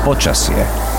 Počasie.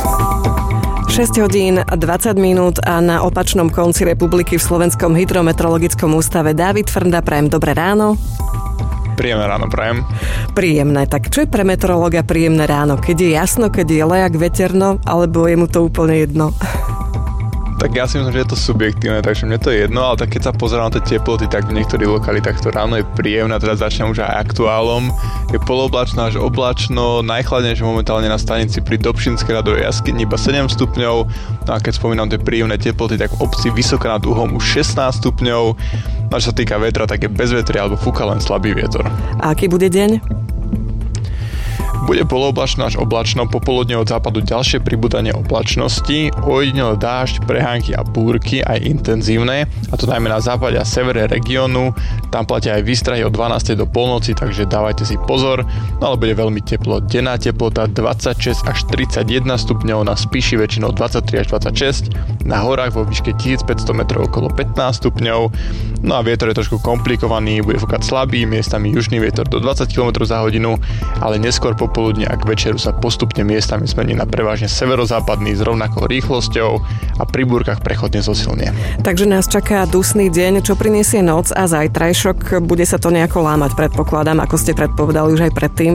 6 hodín 20 minút a na opačnom konci republiky v Slovenskom hydrometeorologickom ústave Dávid Frnda. Prajem dobré ráno. Príjemné ráno prajem. Príjemné. Tak čo je pre meteorológa príjemné ráno? Keď je jasno, keď je lejak, veterno, alebo je mu to úplne jedno? Tak ja si myslím, že je to subjektívne, takže mne to je jedno, ale tak keď sa pozerám na tie teploty, tak v niektorých lokalitách to ráno je príjemné, teda začnem už aj aktuálom. Je polooblačno až oblačno, najchladnejšie momentálne na stanici pri Dobšinskej ľadovej jaskyni iba 7 stupňov, no a keď spomínam tie príjemné teploty, tak v obci Vysoká nad Uhom už 16 stupňov, no a čo sa týka vetra, tak je bez vetria alebo fúka len slabý vietor. A aký bude deň? Bude polooblačno až oblačno, popoludne od západu ďalšie pribúdanie oblačnosti, ojedinele dážď, prehánky a búrky, aj intenzívne, a to najmä na západe a severe regiónu. Tam platia aj výstrahy od 12. do polnoci, takže dávajte si pozor, no ale bude veľmi teplo. Denná teplota 26 až 31 stupňov, na Spiši väčšinou 23 až 26, na horách vo výške 1500 metrov okolo 15 stupňov, no a vietor je trošku komplikovaný, bude fúkať slabý, miestami južný vietor do 20 km za hodinu, ale neskôr popoludne a k večeru sa postupne miestami zmení na prevažne severozápadný s rovnakou rýchlosťou a pri búrkach prechodne zosilnie. Takže nás čaká dusný deň, čo prinesie noc a zajtrajšok. Bude sa to nejako lámať, predpokladám, ako ste predpovedali už aj predtým.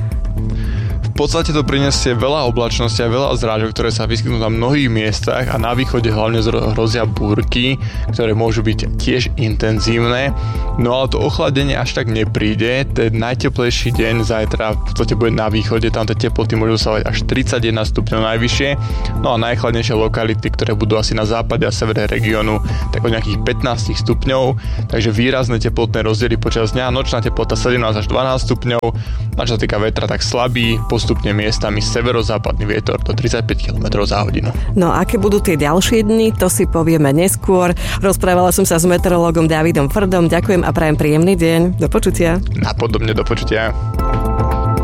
V podstate to prinesie veľa oblačnosti a veľa zrážok, ktoré sa vyskytnú na mnohých miestach a na východe hlavne hrozia búrky, ktoré môžu byť tiež intenzívne. No ale to ochladenie až tak nepríde. Ten najteplejší deň zajtra v podstate bude na východe, tam tie teploty môžu dosávať až 31 stupňov najvyššie. No a najchladnejšie lokality, ktoré budú asi na západe a severe regiónu, tak o nejakých 15 stupňov. Takže výrazné teplotné rozdiely počas dňa, nočná teplota 17 až 12 stupňov. A čo sa týka vetra, tak slabý, postupne miestami severozápadný vietor do 35 km za hodinu. No a aké budú tie ďalšie dni, to si povieme neskôr. Rozprávala som sa s meteorológom Dávidom Frndom. Ďakujem a prajem príjemný deň. Do počutia. Napodobne do počutia.